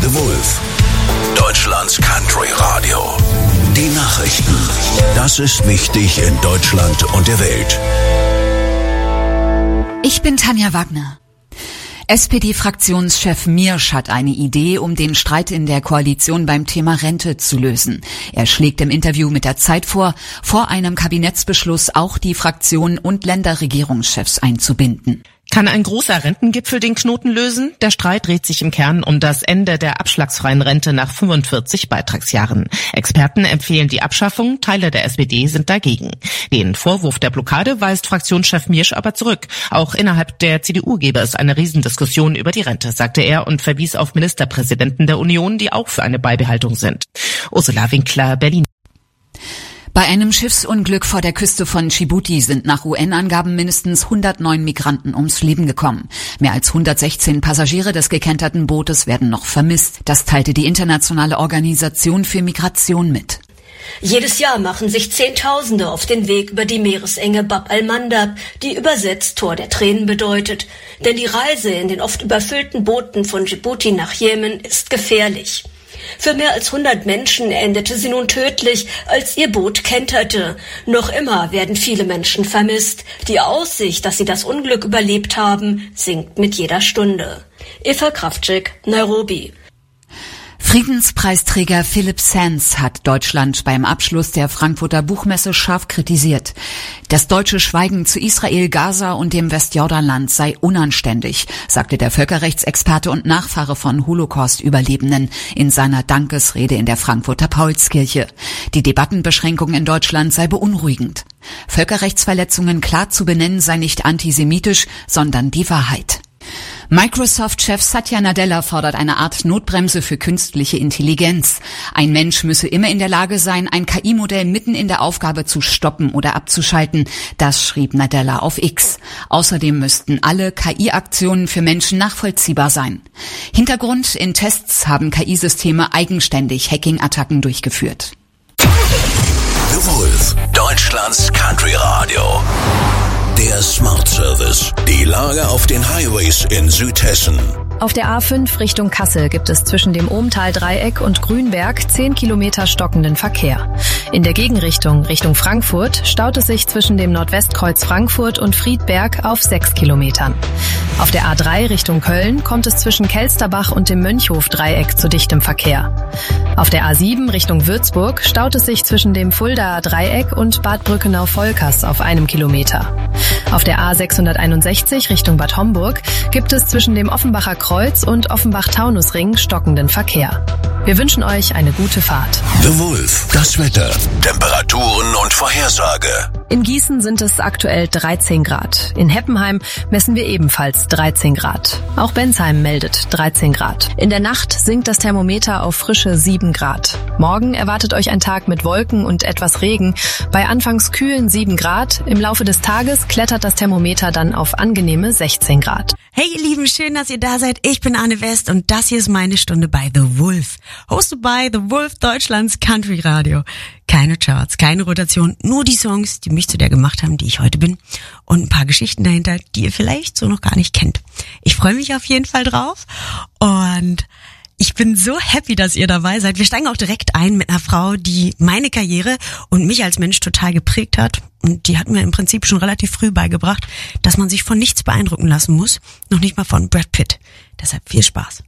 The Wolf. Deutschlands Country Radio. Die Nachrichten. Das ist wichtig in Deutschland und der Welt. Ich bin Tanja Wagner. SPD-Fraktionschef Miersch hat eine Idee, um den Streit in der Koalition beim Thema Rente zu lösen. Er schlägt im Interview mit der Zeit vor einem Kabinettsbeschluss auch die Fraktionen und Länderregierungschefs einzubinden. Kann ein großer Rentengipfel den Knoten lösen? Der Streit dreht sich im Kern um das Ende der abschlagsfreien Rente nach 45 Beitragsjahren. Experten empfehlen die Abschaffung, Teile der SPD sind dagegen. Den Vorwurf der Blockade weist Fraktionschef Miersch aber zurück. Auch innerhalb der CDU gebe es eine Riesendiskussion über die Rente, sagte er und verwies auf Ministerpräsidenten der Union, die auch für eine Beibehaltung sind. Ursula Winkler, Berlin. Bei einem Schiffsunglück vor der Küste von Djibouti sind nach UN-Angaben mindestens 109 Migranten ums Leben gekommen. Mehr als 116 Passagiere des gekenterten Bootes werden noch vermisst. Das teilte die Internationale Organisation für Migration mit. Jedes Jahr machen sich Zehntausende auf den Weg über die Meeresenge Bab al-Mandab, die übersetzt Tor der Tränen bedeutet. Denn die Reise in den oft überfüllten Booten von Djibouti nach Jemen ist gefährlich. Für mehr als 100 Menschen endete sie nun tödlich, als ihr Boot kenterte. Noch immer werden viele Menschen vermisst. Die Aussicht, dass sie das Unglück überlebt haben, sinkt mit jeder Stunde. Eva Kraftschick, Nairobi. Friedenspreisträger Philipp Sands hat Deutschland beim Abschluss der Frankfurter Buchmesse scharf kritisiert. Das deutsche Schweigen zu Israel, Gaza und dem Westjordanland sei unanständig, sagte der Völkerrechtsexperte und Nachfahre von Holocaust-Überlebenden in seiner Dankesrede in der Frankfurter Paulskirche. Die Debattenbeschränkung in Deutschland sei beunruhigend. Völkerrechtsverletzungen klar zu benennen sei nicht antisemitisch, sondern die Wahrheit. Microsoft-Chef Satya Nadella fordert eine Art Notbremse für künstliche Intelligenz. Ein Mensch müsse immer in der Lage sein, ein KI-Modell mitten in der Aufgabe zu stoppen oder abzuschalten. Das schrieb Nadella auf X. Außerdem müssten alle KI-Aktionen für Menschen nachvollziehbar sein. Hintergrund: in Tests haben KI-Systeme eigenständig Hacking-Attacken durchgeführt. The Wolf. Deutschlands Country Radio. Der Smart Service. Die Lage auf den Highways in Südhessen. Auf der A5 Richtung Kassel gibt es zwischen dem Ohmtal-Dreieck und Grünberg 10 Kilometer stockenden Verkehr. In der Gegenrichtung Richtung Frankfurt staut es sich zwischen dem Nordwestkreuz Frankfurt und Friedberg auf 6 Kilometern. Auf der A3 Richtung Köln kommt es zwischen Kelsterbach und dem Mönchhof-Dreieck zu dichtem Verkehr. Auf der A7 Richtung Würzburg staut es sich zwischen dem Fuldaer Dreieck und Bad Brückenau-Volkers auf 1 Kilometer. Auf der A661 Richtung Bad Homburg gibt es zwischen dem Offenbacher Kreuz und Offenbach-Taunusring stockenden Verkehr. Wir wünschen euch eine gute Fahrt. The Wolf. Das Wetter. Temperaturen und Vorhersage. In Gießen sind es aktuell 13 Grad. In Heppenheim messen wir ebenfalls 13 Grad. Auch Bensheim meldet 13 Grad. In der Nacht sinkt das Thermometer auf frische 7 Grad. Morgen erwartet euch ein Tag mit Wolken und etwas Regen. Bei anfangs kühlen 7 Grad. Im Laufe des Tages klettert das Thermometer dann auf angenehme 16 Grad. Hey ihr Lieben, schön, dass ihr da seid. Ich bin Anne West und das hier ist meine Stunde bei The Wolf. Hosted by The Wolf, Deutschlands Country Radio. Keine Charts, keine Rotation, nur die Songs, die mich zu der gemacht haben, die ich heute bin. Und ein paar Geschichten dahinter, die ihr vielleicht so noch gar nicht kennt. Ich freue mich auf jeden Fall drauf und ich bin so happy, dass ihr dabei seid. Wir steigen auch direkt ein mit einer Frau, die meine Karriere und mich als Mensch total geprägt hat. Und die hat mir im Prinzip schon relativ früh beigebracht, dass man sich von nichts beeindrucken lassen muss. Noch nicht mal von Brad Pitt. Deshalb viel Spaß.